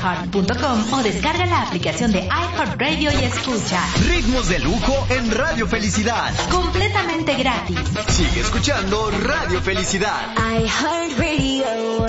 iHeart.com o descarga la aplicación de iHeartRadio y escucha Ritmos de lujo en Radio Felicidad. completamente gratis. Sigue escuchando Radio Felicidad. iHeartRadio.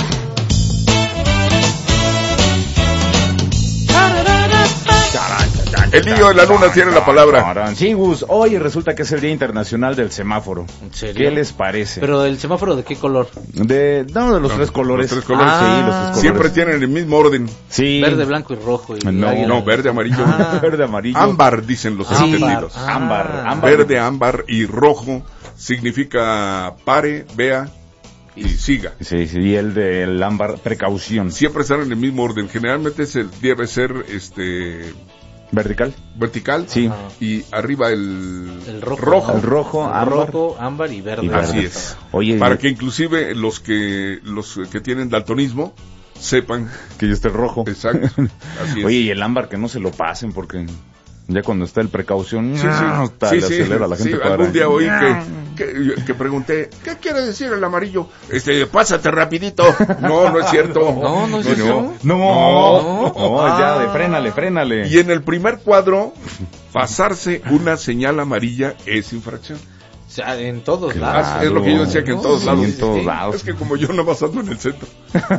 El niño de la luna tiene la palabra. Sí, Gus, hoy resulta que es el Día Internacional del Semáforo. ¿En serio? ¿Qué les parece? ¿Pero el semáforo de qué color? De los tres colores. Los tres colores. Sí, los tres colores. Siempre tienen el mismo orden. Sí. Verde, blanco y rojo. Y No, verde, amarillo. Verde, amarillo. Ámbar, dicen los entendidos. Ámbar. Verde, ámbar y rojo significa pare, vea y siga. Sí, y el del ámbar, precaución. Siempre están en el mismo orden. Generalmente debe ser ¿Vertical? vertical. Sí. Y arriba el rojo. El rojo, ámbar. Rojo, ámbar y verde. Así es. Oye, Para que inclusive los que tienen daltonismo sepan que yo esté rojo. Exacto. Así es. Oye, y el ámbar que no se lo pasen porque ya cuando está el precaución, Sí. le acelera a la gente. Sí, algún día oí que pregunté, ¿qué quiere decir el amarillo? Pásate rapidito. No es cierto. No es cierto. No, ya, frénale. Y en el primer cuadro, pasarse una señal amarilla es infracción. O sea, en todos Claro. lados. Es lo que yo decía, que en todos Sí, lados. en todos lados. Es que como yo no más ando en el centro.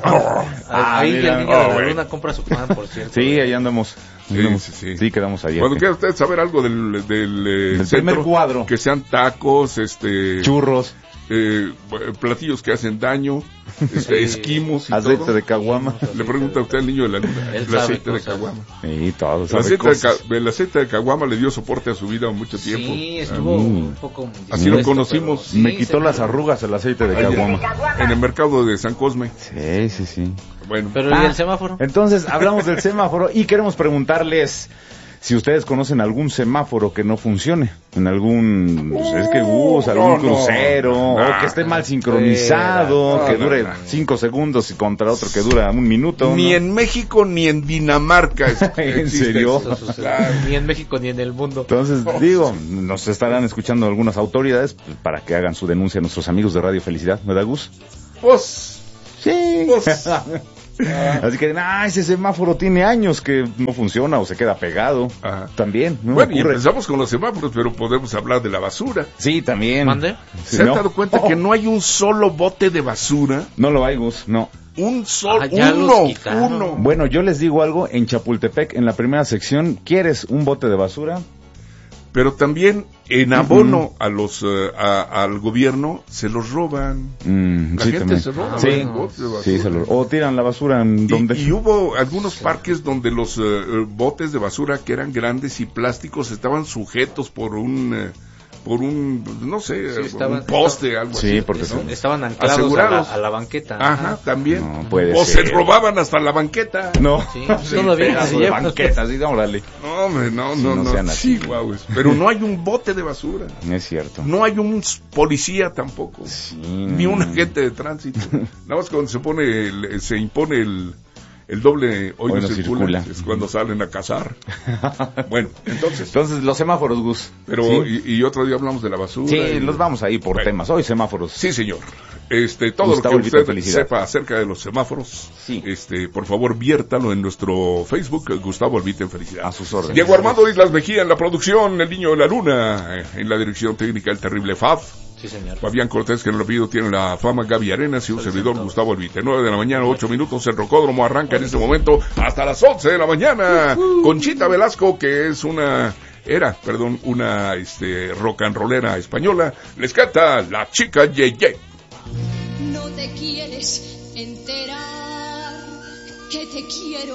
Ahí mira. el niño de la Bueno. luna compra su pan, por cierto. Sí, ahí andamos. Sí. Sí, quedamos ayer. Cuando quiera usted saber algo del Del centro, primer cuadro. que sean tacos, Churros, platillos que hacen daño, esquimos y aceite todo. de caguama. Le pregunta a usted al niño de la luna, Él el sabe aceite de cosas. caguama. Y todo. El aceite de caguama le dio soporte a su vida mucho tiempo. Sí, estuvo un poco... Así lo dispuesto, conocimos. pero sí, Me quitó se las quedó. arrugas el aceite de caguama. En el mercado de San Cosme. Sí. Bueno, Pero ¿y el semáforo? Entonces, hablamos del semáforo y queremos preguntarles si ustedes conocen algún semáforo que no funcione. En algún, algún crucero, o que esté mal sincronizado, que dure 5 segundos y contra otro que dura 1 minuto. ni ¿no? en México ni en Dinamarca. ¿En existe serio? eso. Eso sucede. Ni en México ni en el mundo. Entonces, digo, nos estarán escuchando algunas autoridades para que hagan su denuncia a nuestros amigos de Radio Felicidad, ¿verdad, Gus? Pues, Sí. pues, Así que, ese semáforo tiene años que no funciona o se queda pegado. Ajá. También, ¿no? bueno, y Ocurre. empezamos con los semáforos, pero podemos hablar de la basura. Sí, también. ¿Mande? Sí, ¿Se han ¿no? dado cuenta que no hay un solo bote de basura? No lo hay, Gus, no. Un solo, ya los quitaron. uno. Bueno, yo les digo algo, en Chapultepec, en la primera sección, ¿quieres un bote de basura? Pero también en abono a los al gobierno se los roban. La Sí, gente también. se roba Sí, los botes de basura. sí, o tiran la basura en donde... Y hubo algunos parques donde los botes de basura que eran grandes y plásticos estaban sujetos por un no sé, Sí, un poste, algo Sí, así. porque son... Estaban anclados Asegurados. a la banqueta. Ajá, también. No, puede o ser. se robaban hasta la banqueta. No, Sí, todavía pedazo se de llevan. banquetas, sí, órale. No, hombre, no. sean Sí, así. guau, pero no hay un bote de basura. Es cierto. No hay un policía tampoco. Sí. Ni un agente de tránsito. Nada más cuando se impone el doble hoy no circula, es cuando salen a cazar. Bueno, entonces, los semáforos, Gus. pero ¿Sí? y otro día hablamos de la basura. Sí, y- los vamos ahí por Bueno. temas. Hoy semáforos. Sí, señor. Todo Gustavo lo que Elvita, usted felicidad. sepa acerca de los semáforos, Sí. por favor, viértalo en nuestro Facebook, Gustavo Elvita en Felicidad. A sus órdenes. Diego Armando Islas Mejía en la producción, el niño de la luna, en la dirección técnica, el terrible Fab. Sí, señor. Fabián Cortés, que en el olvido tiene la fama, Gaby Arenas y un servidor, Gustavo Elvite. 9 de la mañana, 8 minutos, el Rocódromo arranca en este momento hasta las 11 de la mañana. Conchita Velasco, que es una rock and rollera española, les canta La Chica Yeye. No te quieres enterar que te quiero